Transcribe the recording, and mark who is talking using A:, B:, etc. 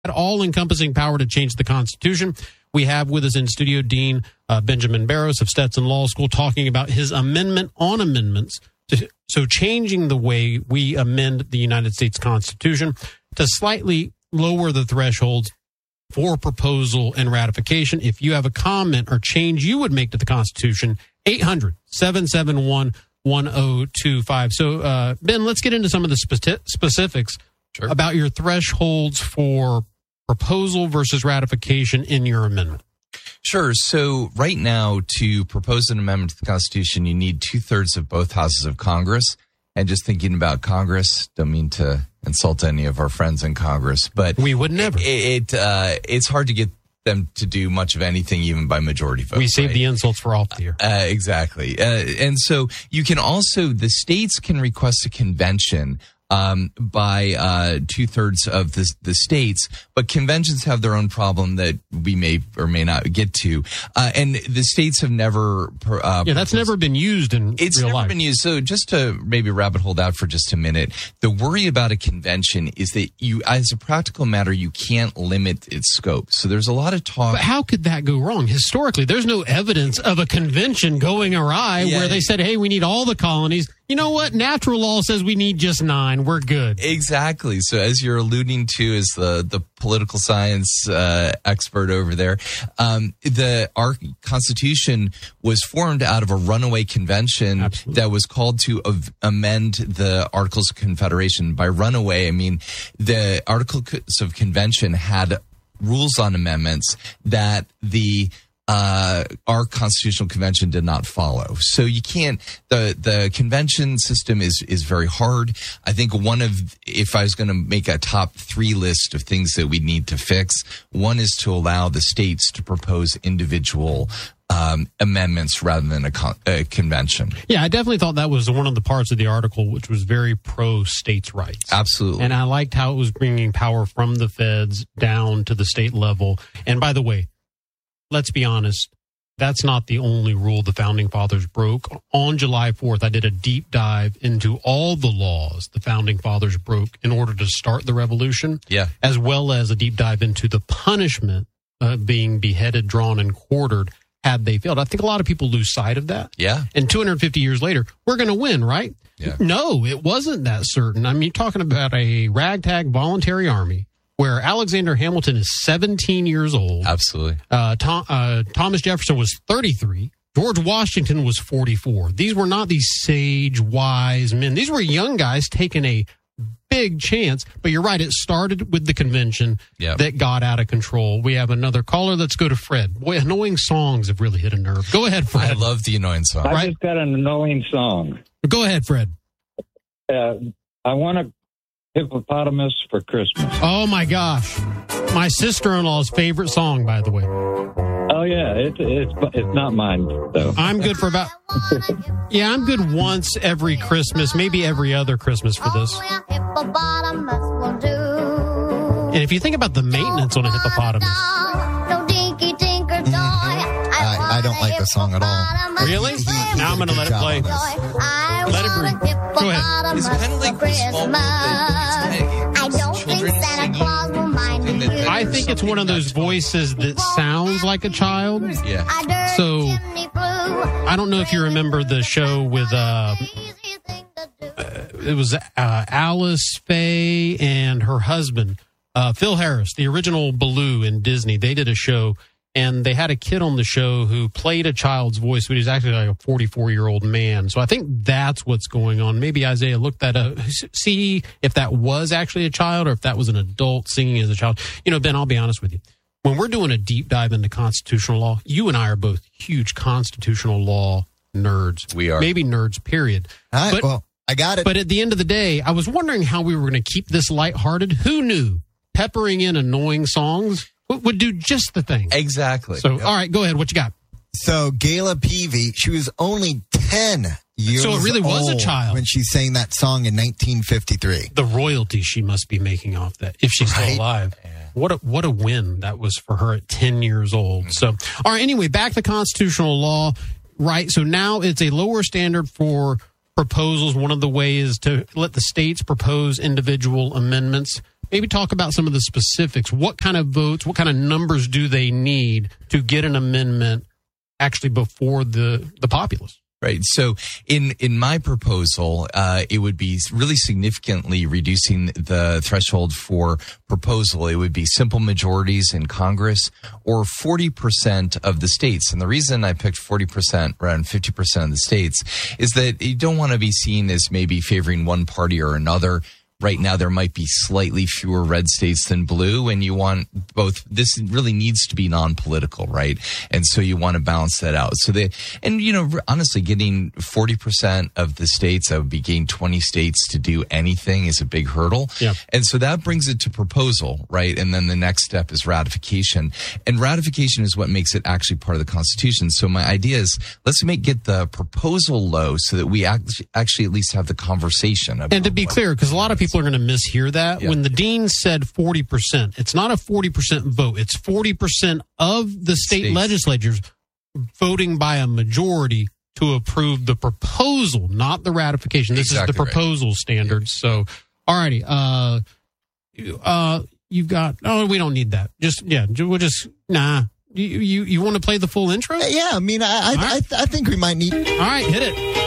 A: all-encompassing power to change the Constitution. We have with us in studio Dean Benjamin Barros of Stetson Law School talking about his amendment on amendments. So changing the way we amend the United States Constitution to slightly lower the thresholds for proposal and ratification. If you have a comment or change you would make to the Constitution, 800-771-1025. So, Ben, let's get into some of the specifics about your thresholds for proposal versus ratification in your amendment.
B: Sure. So right now, to propose an amendment to the Constitution, you need 2/3 of both houses of Congress. And just thinking about Congress, don't mean to insult any of our friends in Congress, but
A: we would never.
B: It's hard to get them to do much of anything, even by majority vote.
A: We save the insults for off the air.
B: Exactly. And so you can also, the states can request a convention by 2/3 of the states, but conventions have their own problem that we may or may not get to. And the states have never.
A: That's never been used in
B: It's
A: real
B: never
A: life.
B: been used. So just to maybe rabbit hole out for just a minute, the worry about a convention is that you, as a practical matter, you can't limit its scope. So there's a lot of talk.
A: But how could that go wrong? Historically, there's no evidence of a convention going awry where they said, hey, we need all the colonies. You know what? Natural law says we need just 9. We're good.
B: Exactly. So as you're alluding to as the political science expert over there, our Constitution was formed out of a runaway convention that was called to amend the Articles of Confederation. By runaway, I mean the Articles of Convention had rules on amendments that our constitutional convention did not follow. So you can't, the convention system is very hard. I think if I was going to make a top 3 list of things that we need to fix, one is to allow the states to propose individual amendments rather than a convention.
A: Yeah, I definitely thought that was one of the parts of the article which was very pro-states' rights.
B: Absolutely.
A: And I liked how it was bringing power from the feds down to the state level. And by the way, let's be honest, that's not the only rule the Founding Fathers broke. On July 4th, I did a deep dive into all the laws the Founding Fathers broke in order to start the revolution, as well as a deep dive into the punishment being beheaded, drawn, and quartered had they failed. I think a lot of people lose sight of that.
B: Yeah.
A: And 250 years later, we're going to win, right?
B: Yeah.
A: No, it wasn't that certain. I mean, you're talking about a ragtag voluntary army where Alexander Hamilton is 17 years old.
B: Absolutely.
A: Thomas Jefferson was 33. George Washington was 44. These were not these sage, wise men. These were young guys taking a big chance. But you're right, it started with the convention that got out of control. We have another caller. Let's go to Fred. Boy, annoying songs have really hit a nerve. Go ahead, Fred.
B: I love the annoying song.
C: I just got an annoying song.
A: Go ahead, Fred.
C: I want a hippopotamus for Christmas.
A: Oh, my gosh. My sister-in-law's favorite song, by the way.
C: Oh, yeah. It's not mine, though.
A: I'm good for about... Yeah, I'm good once every Christmas, maybe every other Christmas for this. And if you think about the maintenance on a hippopotamus...
D: I don't like the song at all.
A: Really? Now I'm going to let it play. Let it breathe. Go ahead.
B: It's kind of like the small children singing.
A: I think it's one of those voices that sounds like a child.
B: Yeah.
A: So, I don't know if you remember the show with, it was Alice Faye and her husband, Phil Harris, the original Baloo in Disney. They did a show, and they had a kid on the show who played a child's voice, but he's actually like a 44-year-old man. So I think that's what's going on. Maybe Isaiah looked that up, see if that was actually a child or if that was an adult singing as a child. You know, Ben, I'll be honest with you. When we're doing a deep dive into constitutional law, you and I are both huge constitutional law nerds.
B: We are.
A: Maybe nerds, period.
D: All right, well, I got it.
A: But at the end of the day, I was wondering how we were going to keep this lighthearted. Who knew peppering in annoying songs would do just the thing.
B: Exactly.
A: So, all right, go ahead. What you got?
D: So, Gayla Peavy, she was only 10 years old.
A: So it really was a child.
D: When she sang that song in 1953.
A: The royalty she must be making off that, if she's still alive. Yeah. What a win that was for her at 10 years old. So, all right, anyway, back to constitutional law, right? So now it's a lower standard for proposals. One of the ways to let the states propose individual amendments maybe talk about some of the specifics. What kind of votes, what kind of numbers do they need to get an amendment actually before the populace?
B: Right. So in my proposal, it would be really significantly reducing the threshold for proposal. It would be simple majorities in Congress or 40% of the states. And the reason I picked 40%, around 50% of the states, is that you don't want to be seen as maybe favoring one party or another. Right now, there might be slightly fewer red states than blue, and you want both. This really needs to be non-political, right? And so you want to balance that out. So honestly, getting 40% of the states, that would be getting 20 states to do anything, is a big hurdle.
A: Yeah.
B: And so that brings it to proposal, right? And then the next step is ratification. And ratification is what makes it actually part of the Constitution. So my idea is, let's get the proposal low so that we actually at least have the conversation.
A: And to be clear, because a lot of people are going to mishear that.
B: Yeah.
A: When the dean said 40%, it's not a 40% vote. It's 40% of the state legislatures voting by a majority to approve the proposal, not the ratification. This is the proposal standard. So, all righty. You've got, we don't need that. We'll just, You want to play the full intro?
D: Yeah, I mean, I think we might need.
A: All right, hit it.